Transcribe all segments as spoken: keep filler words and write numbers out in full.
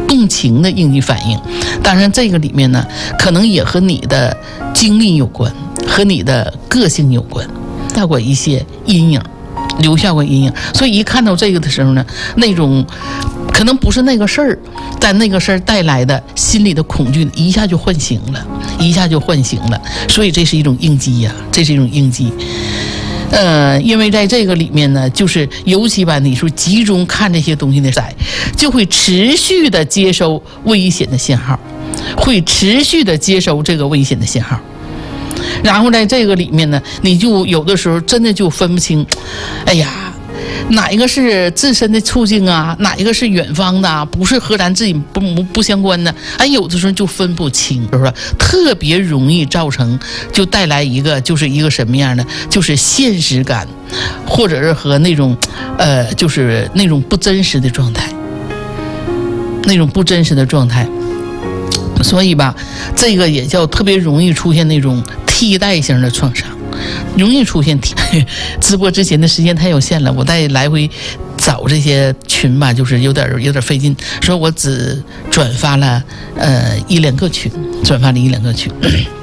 共情的应激反应。当然这个里面呢可能也和你的经历有关，和你的个性有关，带过一些阴影，留下过阴影。所以一看到这个的时候呢，那种可能不是那个事儿，但那个事儿带来的心理的恐惧一下就唤醒了，一下就唤醒了。所以这是一种应激呀、啊，这是一种应激。呃，因为在这个里面呢，就是尤其吧，你说集中看这些东西的时候，就会持续的接收危险的信号，会持续的接收这个危险的信号。然后在这个里面呢，你就有的时候真的就分不清，哎呀，哪一个是自身的处境啊，哪一个是远方的啊，不是和咱自己不不不相关的，哎，有的时候就分不清，是不是？特别容易造成，就带来一个就是一个什么样的，就是现实感，或者是和那种，呃，就是那种不真实的状态，那种不真实的状态。所以吧，这个也叫特别容易出现那种替代性的创伤。容易出现替直播之前的时间太有限了，我再来回找这些群吧，就是有点有点费劲。说我只转发了呃一两个群，转发了一两个群。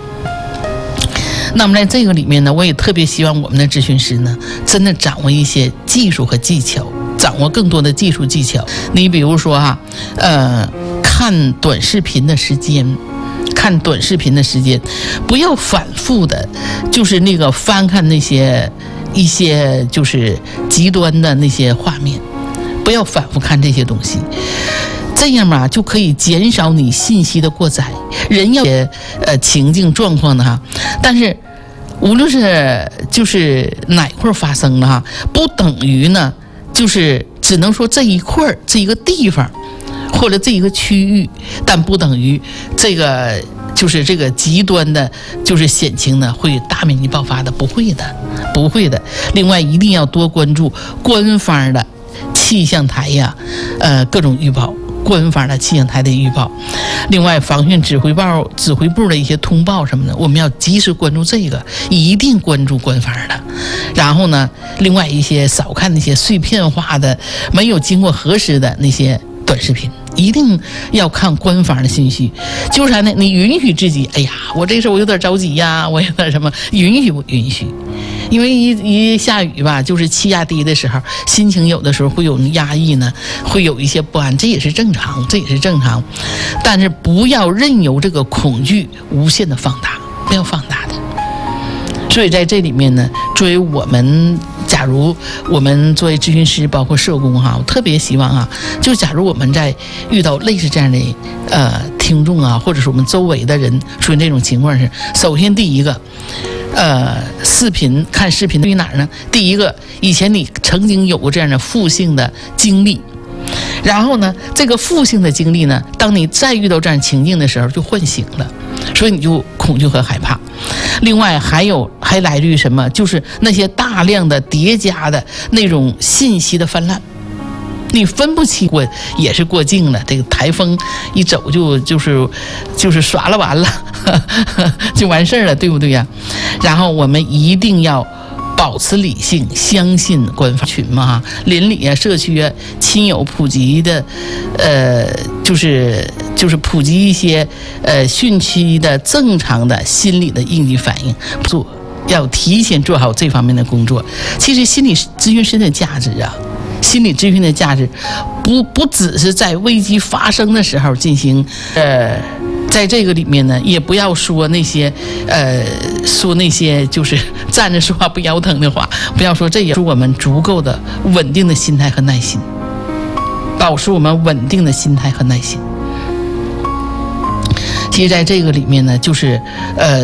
那么在这个里面呢，我也特别希望我们的咨询师呢，真的掌握一些技术和技巧，掌握更多的技术技巧。你比如说哈，呃，看短视频的时间。看短视频的时间，不要反复的，就是那个翻看那些一些就是极端的那些画面，不要反复看这些东西，这样嘛就可以减少你信息的过载。人要呃情境状况的哈，但是无论是就是哪块发生了哈，不等于呢就是只能说这一块这一个地方。或者这一个区域，但不等于这个就是这个极端的，就是险情呢会大面积爆发的，不会的，不会的。另外，一定要多关注官方的气象台呀，呃，各种预报，官方的气象台的预报。另外，防汛指挥报、指挥部的一些通报什么的，我们要及时关注这个，一定关注官方的。然后呢，另外一些少看那些碎片化的、没有经过核实的那些短视频。一定要看官方的信息，就是啥呢？你允许自己，哎呀，我这时候我有点着急呀，我有点什么，允许不允许？因为一一下雨吧，就是气压低的时候，心情有的时候会有压抑呢，会有一些不安，这也是正常，这也是正常。但是不要任由这个恐惧无限的放大，不要放大的。所以在这里面呢，作为我们。假如我们作为咨询师，包括社工哈，我特别希望啊，就假如我们在遇到类似这样的呃听众啊，或者是我们周围的人出现这种情况时，首先第一个，呃，视频看视频对于哪儿呢？第一个，以前你曾经有过这样的负性的经历，然后呢，这个负性的经历呢，当你再遇到这样情境的时候，就唤醒了，所以你就恐惧和害怕。另外还有还来自于什么？就是那些大量的叠加的那种信息的泛滥，你分不清过也是过境了。这个台风一走就就是就是耍了完了，呵呵就完事儿了，对不对呀？然后我们一定要保持理性，相信官方群嘛，邻里啊、社区啊、亲友普及的，呃，就是就是普及一些呃汛期的正常的心理的应急反应，做要提前做好这方面的工作。其实心理咨询师的价值啊，心理咨询的价值，不不只是在危机发生的时候进行呃。在这个里面呢，也不要说那些，呃，说那些就是站着说话不腰疼的话，不要说这也是我们足够的稳定的心态和耐心，保持我们稳定的心态和耐心。其实在这个里面呢，就是呃。